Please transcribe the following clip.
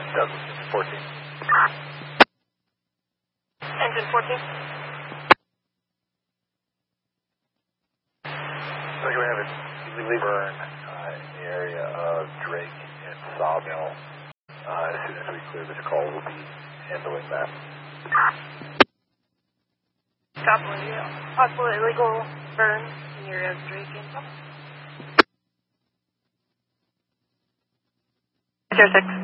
14. Engine 14. So we have an illegally burn in the area of Drake and Sawmill. As soon as we clear this call, we'll be handling that. Possible illegal burn in the area of Drake and Sawmill. 06.